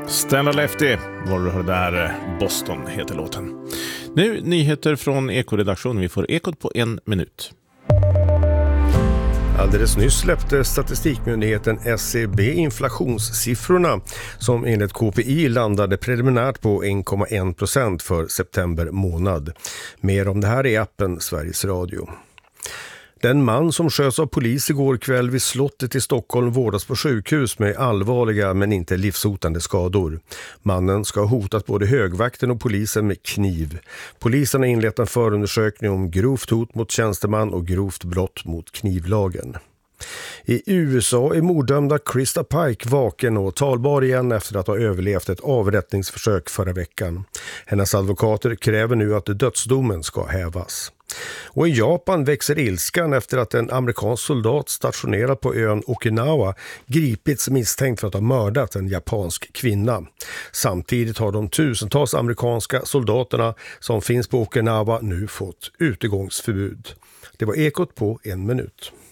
Stand Lefty var det där, Boston heter låten. Nu nyheter från Eko-redaktionen. Vi får Ekot på 1 minut. Alldeles nyss släppte statistikmyndigheten SCB inflationssiffrorna som enligt KPI landade preliminärt på 1,1% för september månad. Mer om det här i appen Sveriges Radio. Den man som sköts av polis igår kväll vid slottet i Stockholm vårdas på sjukhus med allvarliga men inte livshotande skador. Mannen ska ha hotat både högvakten och polisen med kniv. Polisen har inlett en förundersökning om grovt hot mot tjänsteman och grovt brott mot knivlagen. I USA är morddömda Krista Pike vaken och talbar igen efter att ha överlevt ett avrättningsförsök förra veckan. Hennes advokater kräver nu att dödsdomen ska hävas. Och i Japan växer ilskan efter att en amerikansk soldat stationerad på ön Okinawa gripits misstänkt för att ha mördat en japansk kvinna. Samtidigt har de tusentals amerikanska soldaterna som finns på Okinawa nu fått utegångsförbud. Det var Ekot på 1 minut.